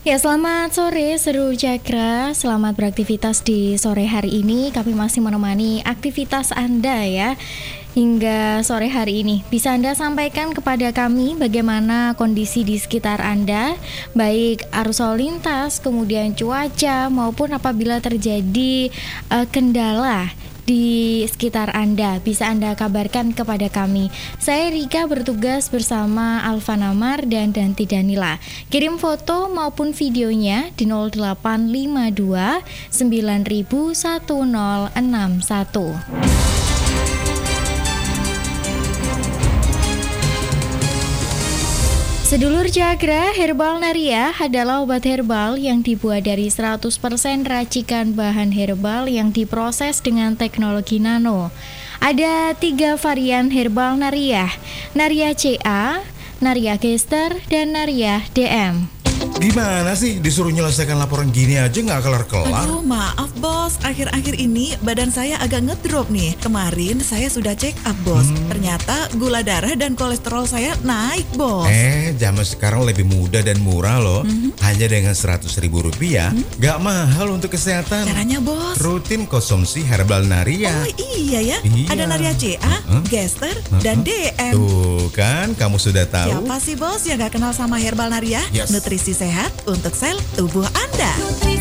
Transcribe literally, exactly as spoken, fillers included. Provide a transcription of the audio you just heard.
Ya, selamat sore seluruh Cakra. Selamat beraktivitas di sore hari ini. Kami masih menemani aktivitas Anda ya hingga sore hari ini. Bisa Anda sampaikan kepada kami bagaimana kondisi di sekitar Anda, baik arus lalu lintas, kemudian cuaca, maupun apabila terjadi uh, kendala di sekitar Anda, bisa Anda kabarkan kepada kami. Saya Rika bertugas bersama Alfa Namar dan Danti Danila. Kirim foto maupun videonya di nol delapan lima dua sembilan nol satu nol enam satu. Sedulur Cakra, Herbal Naria adalah obat herbal yang dibuat dari seratus persen racikan bahan herbal yang diproses dengan teknologi nano. Ada tiga varian Herbal Naria, Naria C A, Naria Gester, dan Naria D M. Gimana sih disuruh nyelesaikan laporan gini aja nggak kelar-kelar? Aduh maaf bos, akhir-akhir ini badan saya agak ngedrop nih. Kemarin saya sudah check up bos, hmm. ternyata gula darah dan kolesterol saya naik bos. Eh, zaman sekarang lebih mudah dan murah loh. hmm. Hanya dengan seratus ribu rupiah, hmm? Gak mahal untuk kesehatan. Caranya bos? Rutin konsumsi Herbal Naria. Oh iya ya, iya. Ada Naria C A, uh-huh. Gester, uh-huh. dan D M. Tuh kan, kamu sudah tahu. Siapa sih bos yang gak kenal sama Herbal Naria? Yes. Nutrisi sehat untuk sel tubuh Anda.